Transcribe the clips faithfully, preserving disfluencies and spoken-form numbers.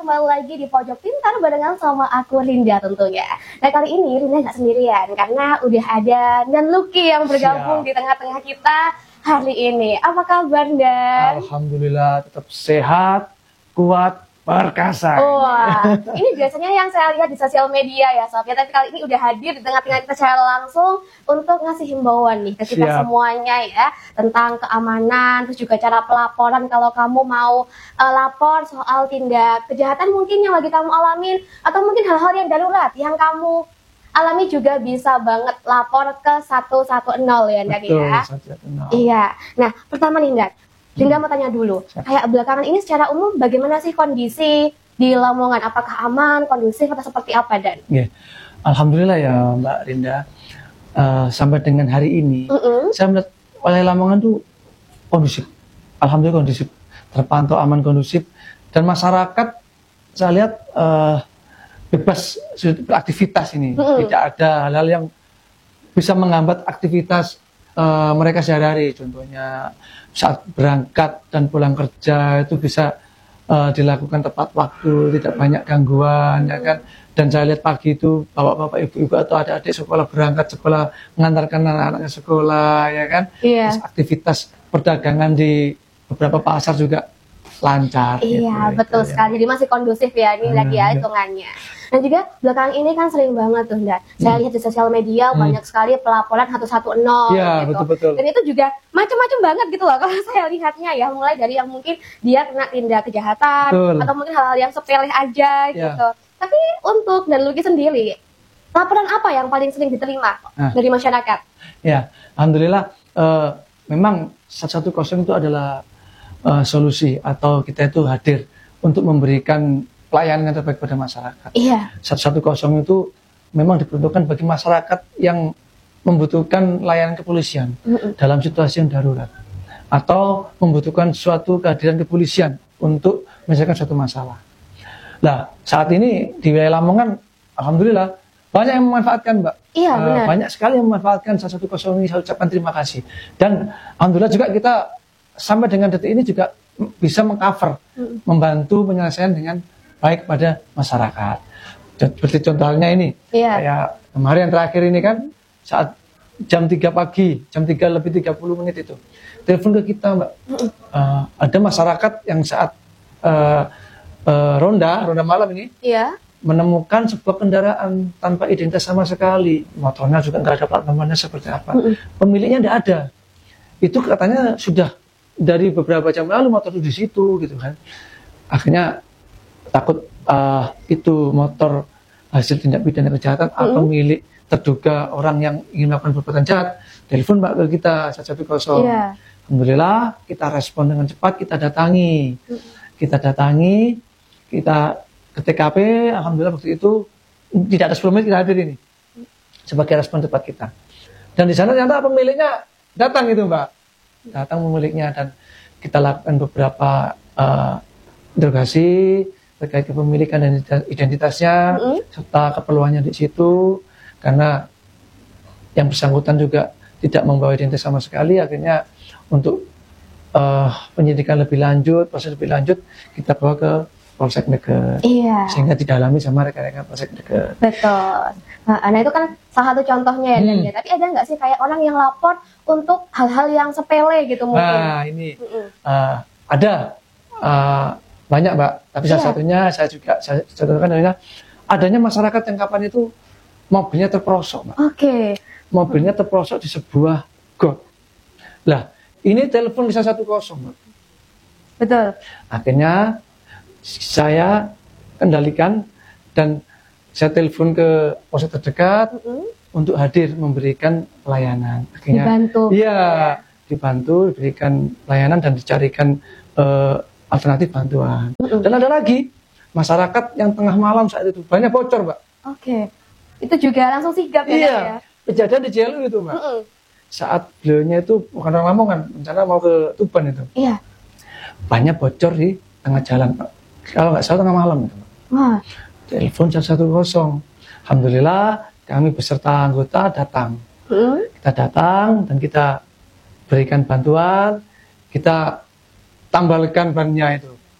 kembali lagi di Pojok Pintar barengan sama aku Rinda tentunya. Nah kali ini Rinda nggak sendirian karena udah ada Dan Lucky yang bergabung Siap. di tengah-tengah kita hari ini. Apa kabar Dan? Alhamdulillah tetap sehat, kuat, perkasa. Wah, ini biasanya yang saya lihat di sosial media ya Sob. Ya, tapi kali ini udah hadir di tengah-tengah kita secara langsung untuk ngasih himbauan nih ke kita Siap. semuanya ya tentang keamanan, terus juga cara pelaporan kalau kamu mau uh, lapor soal tindak kejahatan mungkin yang lagi kamu alamin atau mungkin hal-hal yang darurat yang kamu alami juga bisa banget lapor ke satu satu nol ya Ndak ya. satu satu nol. Iya. Nah, pertama nih Ndak. Rinda mau tanya dulu, kayak belakangan ini secara umum bagaimana sih kondisi di Lamongan? Apakah aman, kondusif, atau seperti apa Dan? Yeah. Alhamdulillah ya Mbak Rinda, uh, sampai dengan hari ini, mm-hmm. saya melihat wilayah Lamongan tuh kondusif. Alhamdulillah kondusif, terpantau aman kondusif, dan masyarakat saya lihat uh, bebas beraktivitas ini, mm-hmm. tidak ada hal-hal yang bisa menghambat aktivitas uh, mereka sehari-hari, contohnya saat berangkat dan pulang kerja itu bisa uh, dilakukan tepat waktu, tidak banyak gangguan, ya kan. Dan saya lihat pagi itu bapak-bapak, ibu-ibu atau adik-adik sekolah berangkat sekolah, mengantarkan anak-anaknya sekolah, ya kan. Yeah. Terus aktivitas perdagangan di beberapa pasar juga lancar. Iya, gitu, betul gitu, sekali. Ya. Jadi masih kondusif ya ini hmm, lagi ya hitungannya. Dan juga belakangan ini kan sering banget tuh, Nda. Saya hmm. lihat di sosial media hmm. banyak sekali pelaporan satu satu nol ya, gitu. Betul-betul. Dan itu juga macam-macam banget gitu loh kalau saya lihatnya ya. Mulai dari yang mungkin dia kena tindak kejahatan betul. Atau mungkin hal-hal yang sepele aja ya. gitu. Tapi untuk Dan Lucky sendiri, laporan apa yang paling sering diterima nah. dari masyarakat? Ya, alhamdulillah uh, memang satu satu nol itu adalah Uh, solusi atau kita itu hadir untuk memberikan pelayanan yang terbaik pada masyarakat. Iya. satu satu nol itu memang diperuntukkan bagi masyarakat yang membutuhkan layanan kepolisian mm-hmm. dalam situasi yang darurat atau membutuhkan suatu kehadiran kepolisian untuk menyelesaikan suatu masalah. Nah, saat ini di wilayah Lamongan, alhamdulillah banyak yang memanfaatkan, Mbak. Iya, uh, benar. Banyak sekali yang memanfaatkan satu satu nol ini. Saya ucapkan terima kasih. Dan alhamdulillah juga kita sampai dengan detik ini juga bisa mengcover, hmm. membantu penyelesaian dengan baik pada masyarakat. Seperti contohnya ini, yeah. kayak kemarin yang terakhir ini kan, saat jam tiga pagi, jam tiga lebih tiga puluh menit itu, telepon ke kita Mbak, hmm. uh, ada masyarakat yang saat uh, uh, ronda, ronda malam ini, yeah. menemukan sebuah kendaraan tanpa identitas sama sekali, motornya juga nggak ada plat nomornya seperti apa, hmm. pemiliknya tidak ada, itu katanya sudah dari beberapa jam lalu motor itu di situ gitu kan. Akhirnya takut uh, itu motor hasil tindak pidana kejahatan mm-hmm. atau milik terduga orang yang ingin melakukan perbuatan jahat, telepon Mbak ke kita satu satu nol. Yeah. Alhamdulillah kita respon dengan cepat, kita datangi. Mm-hmm. Kita datangi, kita ke T K P, alhamdulillah waktu itu tidak ada sepuluh menit kita hadir ini. Sebagai respon cepat kita. Dan di sana ternyata pemiliknya datang itu Mbak. Datang pemiliknya dan kita lakukan beberapa uh, interogasi terkait kepemilikan dan identitasnya mm-hmm. serta keperluannya di situ, karena yang bersangkutan juga tidak membawa identitas sama sekali. Akhirnya untuk uh, penyidikan lebih lanjut, proses lebih lanjut kita bawa ke Polsek Dekat, iya. sehingga didalami sama rekan-rekan Polsek Dekat. Betul. Nah itu kan salah satu contohnya ya, hmm. Dan, ya. Tapi ada nggak sih kayak orang yang lapor untuk hal-hal yang sepele gitu mungkin? Nah ini uh, ada uh, banyak Mbak, tapi salah yeah. satunya saya juga saya contohkan adalah adanya masyarakat yang kapan itu mobilnya terperosok Mbak. Oke. Okay. Mobilnya terperosok di sebuah got. Lah ini telepon bisa satu kosong Mbak. Betul. Akhirnya saya kendalikan dan saya telepon ke polsek terdekat mm-hmm. untuk hadir memberikan pelayanan. Akhirnya, dibantu. Iya, dibantu, diberikan pelayanan dan dicarikan uh, alternatif bantuan. Mm-hmm. Dan ada lagi masyarakat yang tengah malam saat itu banyak bocor, Mbak. Oke, okay. Itu juga langsung sigap ya? Iya, ya? Kejadian di Jelu itu, Mbak. Mm-hmm. Saat beliaunya itu bukan orang Lamongan, rencana mau ke Tuban itu. Iya. Banyak bocor di tengah jalan, Pak. Kalau nggak salah tengah malam itu. Wah. Telepon satu satu nol. Alhamdulillah kami beserta anggota datang. Hmm? Kita datang dan kita berikan bantuan, kita tambalkan bannya itu.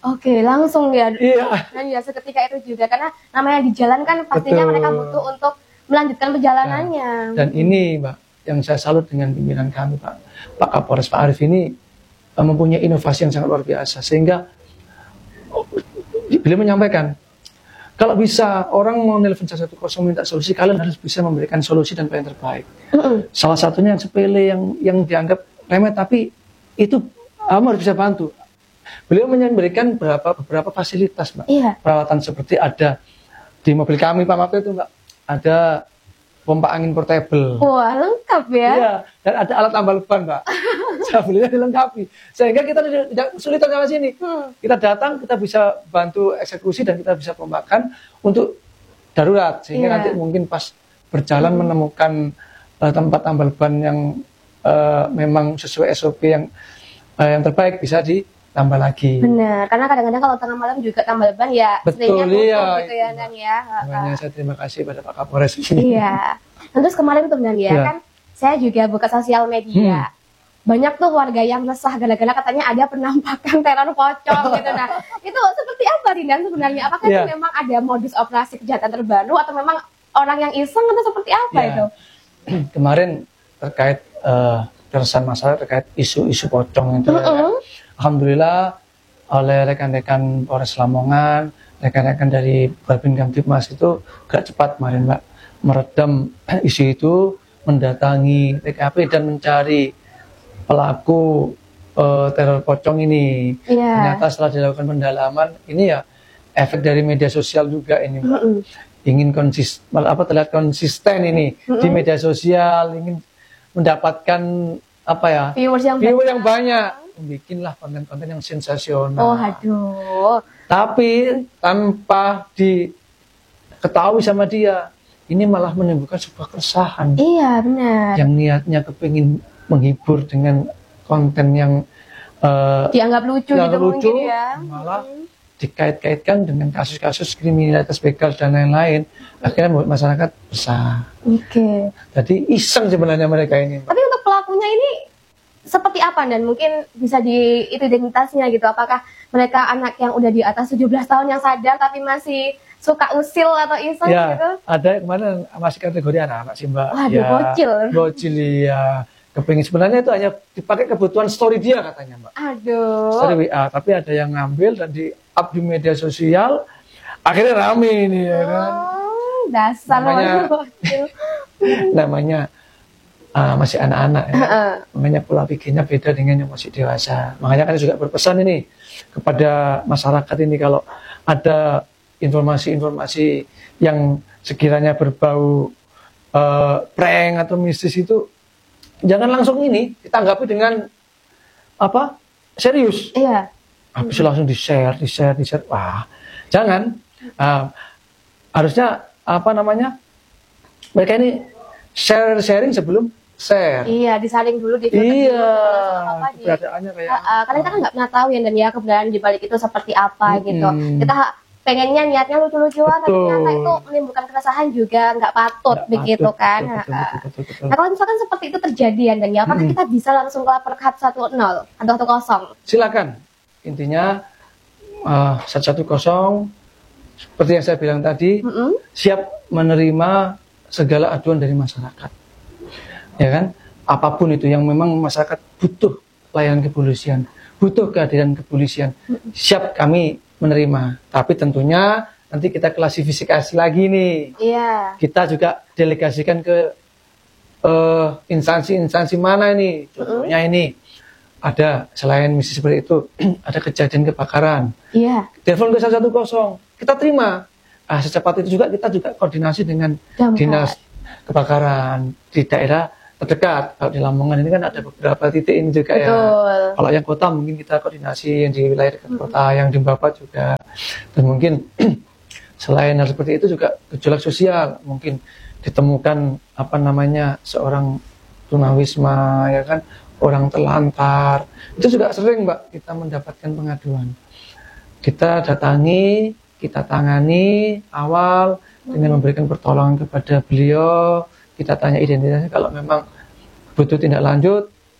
Oke, langsung ya. Iya. Dan ya seketika itu juga karena namanya di jalan kan pastinya Betul. mereka butuh untuk melanjutkan perjalanannya. Nah, dan ini Mbak, yang saya salut dengan pimpinan kami Pak, Pak Kapolres Pak Arief ini uh, mempunyai inovasi yang sangat luar biasa sehingga oh, beliau menyampaikan kalau bisa orang mau nelpon satu satu nol minta solusi, kalian harus bisa memberikan solusi dan yang terbaik. Uh-uh. Salah satunya yang sepele yang yang dianggap remeh tapi itu kamu harus bisa bantu. Beliau memberikan beberapa beberapa fasilitas, Mbak. Iya. Peralatan seperti ada di mobil kami Pak Mapel itu, Mbak, ada pompa angin portable. Wah, lengkap ya. Iya, dan ada alat tambal ban, Mbak. Saya belinya dilengkapi. Sehingga kita tidak sulit sana sini. Hmm. Kita datang, kita bisa bantu eksekusi dan kita bisa pompakan untuk darurat sehingga yeah. nanti mungkin pas berjalan hmm. menemukan uh, tempat tambal ban yang uh, memang sesuai S O P yang uh, yang terbaik bisa ditambah lagi. Benar, karena kadang-kadang kalau tengah malam juga tambal ban ya betul iya gitu ya Dan ya. Makanya saya terima kasih pada Pak Kapolres. Iya. Terus kemarin tuh Dan ya, ya kan saya juga buka sosial media. Hmm. Banyak tuh warga yang resah gara-gara katanya ada penampakan teror pocong gitu. Nah, itu seperti apa Rindan sebenarnya? Apakah yeah. itu memang ada modus operasi kejahatan terbaru atau memang orang yang iseng atau seperti apa yeah. itu? Kemarin terkait uh, keresahan masyarakat terkait isu-isu pocong itu uh -uh. ya. Alhamdulillah oleh rekan-rekan Polres Lamongan, rekan-rekan dari Babin Kamtibmas itu gak cepat kemarin Mbak meredam isu itu, mendatangi T K P dan mencari pelaku uh, teror pocong ini. Yeah. Ternyata setelah dilakukan pendalaman, ini ya efek dari media sosial juga ini, Mbak. Mm -hmm. Ingin konsisten, apa terlihat konsisten ini mm -hmm. di media sosial, ingin mendapatkan apa ya viewers yang viewer banyak. yang banyak, bikinlah konten-konten yang sensasional. Oh, aduh. Tapi tanpa diketahui sama dia, ini malah menimbulkan sebuah keresahan. Iya benar. Yang niatnya kepingin menghibur dengan konten yang uh, dianggap lucu dianggap gitu lucu, mungkin ya. Malah dikait-kaitkan dengan kasus-kasus kriminalitas begal dan lain-lain. Akhirnya membuat masyarakat resah. Oke. Okay. Jadi iseng sebenarnya mereka ini. Tapi untuk pelakunya ini seperti apa dan mungkin bisa di itu identitasnya gitu. Apakah mereka anak yang udah di atas tujuh belas tahun yang sadar tapi masih suka usil atau iseng ya, gitu? Ada yang kemana masih kategori anak-anak sih Mbak. Waduh, ya, bocil. Bocil ya. Kepingin sebenarnya itu hanya dipakai kebutuhan story dia katanya Mbak. Aduh. Story W A, tapi ada yang ngambil dan di up di media sosial, akhirnya rame ini ya kan. Oh, dasar namanya, bocil. namanya uh, masih anak-anak ya. Uh. Makanya pola pikirnya beda dengan yang masih dewasa. Makanya kan juga berpesan ini kepada masyarakat ini kalau ada informasi-informasi yang sekiranya berbau uh, prank atau mistis itu jangan langsung ini ditanggapi dengan apa serius. Iya. Habis langsung di share, di share, di share. Wah, jangan. Uh, harusnya apa namanya? Mereka ini share sharing sebelum share. Iya, disaring dulu di iya, keberadaannya kayak. Uh, uh, karena kita kan nggak pernah tahu ya dan ya kebenaran di balik itu seperti apa hmm. gitu. Kita pengennya niatnya lucu-lucuan, tapi ternyata itu menimbulkan keresahan juga nggak patut gak begitu patut, kan. Betul, betul, betul, betul, betul. Nah kalau misalkan seperti itu terjadi dan ya, apakah hmm. kita bisa langsung lapor ke satu nol atau satu nol? Silakan. Intinya uh, satu nol seperti yang saya bilang tadi, mm-hmm. siap menerima segala aduan dari masyarakat. Ya kan? Apapun itu yang memang masyarakat butuh layanan kepolisian, butuh kehadiran kepolisian, mm-hmm. siap kami menerima. Tapi tentunya nanti kita klasifikasi lagi nih. Iya. Kita juga delegasikan ke uh, instansi-instansi mana ini. Contohnya mm-hmm. ini ada selain misi seperti itu ada kejadian kebakaran. Iya. Telepon ke satu satu nol, kita terima. Ah, secepat itu juga kita juga koordinasi dengan Dampak. dinas kebakaran di daerah terdekat. Kalau di Lamongan ini kan ada beberapa titik ini juga. Betul. Ya. Kalau yang kota mungkin kita koordinasi yang di wilayah dekat hmm. kota, yang di Bapak juga. Dan mungkin selain hal seperti itu juga gejolak sosial, mungkin ditemukan apa namanya seorang tunawisma, ya kan, orang terlantar. Itu juga sering Mbak kita mendapatkan pengaduan. Kita datangi, kita tangani awal hmm. dengan memberikan pertolongan kepada beliau. Kita tanya identitasnya, kalau memang butuh tindak lanjut,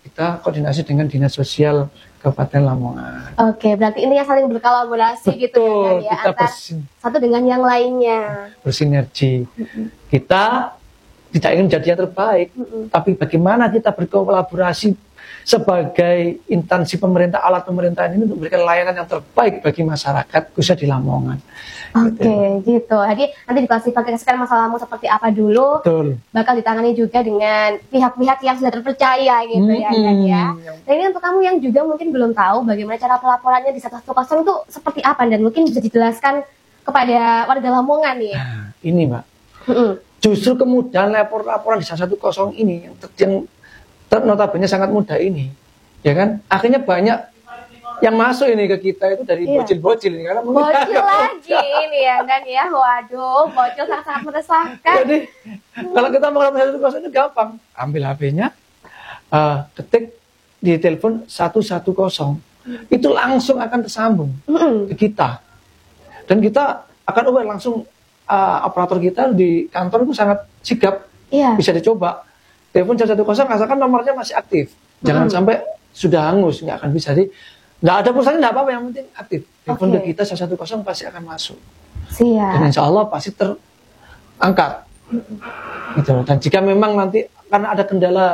kita koordinasi dengan Dinas Sosial Kabupaten Lamongan. Oke, berarti ini yang saling berkolaborasi. Betul, gitu ya, kita antar satu dengan yang lainnya. Bersinergi. Mm-mm. Kita tidak ingin menjadi yang terbaik, Mm-mm. tapi bagaimana kita berkolaborasi sebagai instansi pemerintah, alat pemerintahan ini untuk memberikan layanan yang terbaik bagi masyarakat, khususnya di Lamongan. Oke, okay, gitu. gitu. Jadi nanti diklasifikasikan masalahmu seperti apa dulu, Betul. bakal ditangani juga dengan pihak-pihak yang sudah terpercaya gitu hmm, ya, kan ya. Nah ini untuk kamu yang juga mungkin belum tahu bagaimana cara pelaporannya di satu satu nol itu seperti apa, dan mungkin bisa dijelaskan kepada warga Lamongan nih. Nah, ini Mbak, mm-hmm. justru kemudahan lapor-laporan di satu satu nol ini yang, yang notabene sangat mudah ini, ya kan? Akhirnya banyak yang masuk ini ke kita itu dari iya. bocil-bocil ini, karena bocil lagi ini ya, dan ya, waduh, bocil sangat-sangat meresahkan. Jadi kalau kita mau ngelakuin satu kosong itu gampang, ambil H P-nya, uh, ketik di telepon satu satu nol, itu langsung akan tersambung mm-hmm. ke kita, dan kita akan aware langsung. Uh, operator kita di kantor itu sangat sigap, iya. bisa dicoba. Telepon satu satu nol asalkan nomornya masih aktif. Jangan hmm. sampai sudah hangus, nggak akan bisa di, nggak ada pulsanya nggak apa-apa, yang penting aktif. Telepon okay. kita satu satu nol pasti akan masuk. Siap. Dan insya Allah pasti terangkat. Hmm. Gitu. Dan jika memang nanti karena ada kendala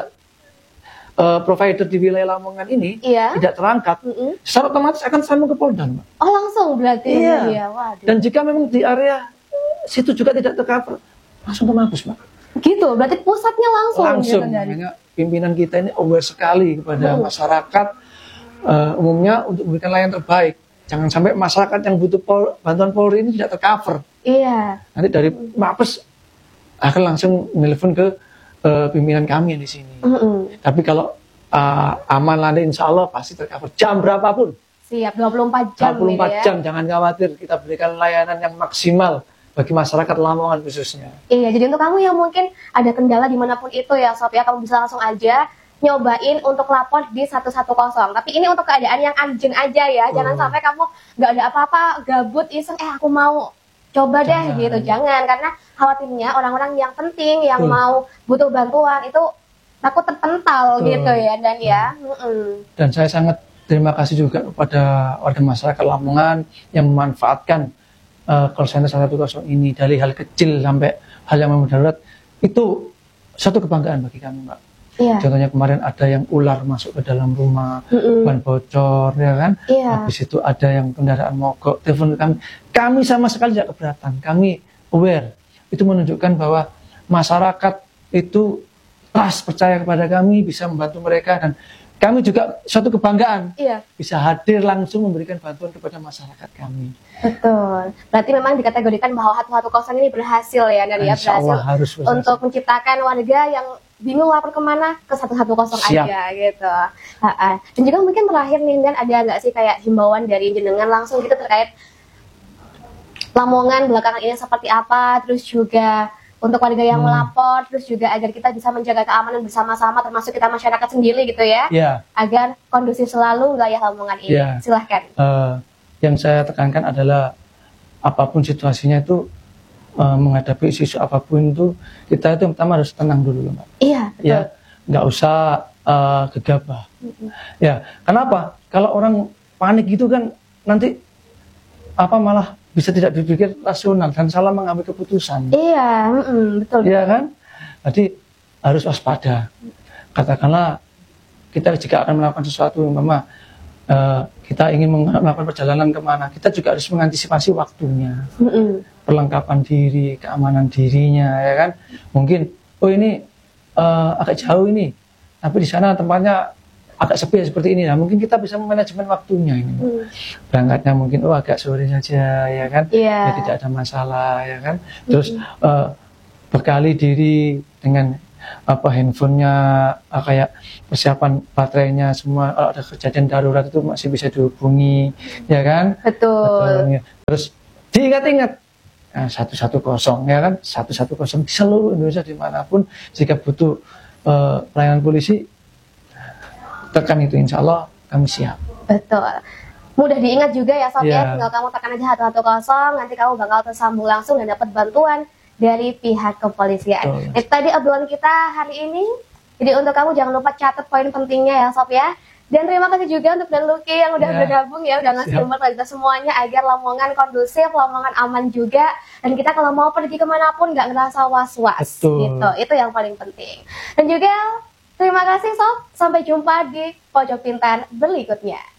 uh, provider di wilayah Lamongan ini iya. tidak terangkat, hmm. secara otomatis akan sambung ke Polda, Mbak. Oh langsung berarti. Iya. Ya, waduh. Dan jika memang di area situ juga tidak tercover, langsung ke Mabes, Mbak. Gitu, berarti pusatnya langsung. Langsung, gitu, makanya pimpinan kita ini aware sekali kepada hmm. masyarakat uh, umumnya untuk memberikan layanan terbaik. Jangan sampai masyarakat yang butuh pol, bantuan Polri ini tidak tercover. Iya. Nanti dari Mabes akan langsung menelpon ke uh, pimpinan kami yang di sini. Hmm. Tapi kalau uh, aman nanti insya Allah pasti tercover jam berapapun. Siap, dua puluh empat jam. dua puluh empat ya. jam, jangan khawatir, kita berikan layanan yang maksimal bagi masyarakat Lamongan khususnya. Iya, jadi untuk kamu yang mungkin ada kendala dimanapun itu ya Sob ya, kamu bisa langsung aja nyobain untuk lapor di satu satu nol. Tapi ini untuk keadaan yang urgent aja ya, oh. jangan sampai kamu nggak ada apa-apa, gabut, iseng, eh aku mau coba jangan. deh gitu, jangan. Karena khawatirnya orang-orang yang penting, yang hmm. mau butuh bantuan itu takut terpental oh. gitu ya, dan ya. Hmm. Dan saya sangat terima kasih juga kepada warga masyarakat Lamongan yang memanfaatkan Uh, call center satu satu nol ini, dari hal kecil sampai hal yang memang darurat, itu satu kebanggaan bagi kami, Mbak. Iya. Contohnya kemarin ada yang ular masuk ke dalam rumah, mm-mm. ban bocor, ya kan? Iya. Habis itu ada yang kendaraan mogok, telepon kami. Kami sama sekali tidak keberatan, kami aware. Itu menunjukkan bahwa masyarakat itu trust, percaya kepada kami, bisa membantu mereka, dan kami juga suatu kebanggaan iya. bisa hadir langsung memberikan bantuan kepada masyarakat kami. Betul. Berarti memang dikategorikan bahwa satu satu nol ini berhasil ya, dan ya berhasil harus untuk menciptakan warga yang bingung lapor kemana, ke satu satu nol aja gitu. Ha-ha. Dan juga mungkin terakhir nih, dan ada nggak sih kayak himbauan dari jenengan langsung gitu terkait Lamongan belakangan ini seperti apa, terus juga untuk warga yang hmm. melapor, terus juga agar kita bisa menjaga keamanan bersama-sama, termasuk kita masyarakat sendiri gitu ya, yeah. agar kondusif selalu wilayah Lamongan ini. Yeah. Silahkan. Uh, yang saya tekankan adalah apapun situasinya itu, uh, menghadapi isu-isu apapun itu, kita itu yang pertama harus tenang dulu, Mbak. Iya. Betul. Ya, nggak usah uh, gegabah. Mm-hmm. Ya, kenapa? Kalau orang panik gitu kan nanti apa malah bisa tidak dipikir rasional dan salah mengambil keputusan. Iya, mm, betul. Iya kan? Jadi harus waspada. Katakanlah kita jika akan melakukan sesuatu, Mama, uh, kita ingin melakukan perjalanan kemana, kita juga harus mengantisipasi waktunya, mm-mm. perlengkapan diri, keamanan dirinya, ya kan? Mungkin, oh ini uh, agak jauh ini, tapi di sana tempatnya agak sepi seperti ini, nah mungkin kita bisa memanajemen waktunya ini, hmm. berangkatnya mungkin oh agak sore saja, ya kan, yeah. ya tidak ada masalah, ya kan, terus hmm. uh, bekali diri dengan apa handphonenya, uh, kayak persiapan baterainya semua, kalau ada kejadian darurat itu masih bisa dihubungi, ya kan, betul, betul ya. Terus diingat-ingat nah, satu satu nol, ya kan, satu satu nol di seluruh Indonesia dimanapun jika butuh uh, pelayanan polisi, tekan itu, insya Allah kami siap. Betul. Mudah diingat juga ya Sob yeah. ya, tinggal kamu tekan aja satu satu nol, nanti kamu bakal tersambung langsung dan dapat bantuan dari pihak kepolisian. Betul. Itu tadi obrolan kita hari ini. Jadi untuk kamu jangan lupa catat poin pentingnya ya Sob ya. Dan terima kasih juga untuk Dan Lucky yang udah Ya. bergabung ya, udah ngasih nomor kita semuanya agar Lamongan kondusif, Lamongan aman juga. Dan kita kalau mau pergi kemanapun nggak ngerasa was-was gitu. Itu yang paling penting. Dan juga terima kasih Sob, sampai jumpa di Pojok Pintar berikutnya.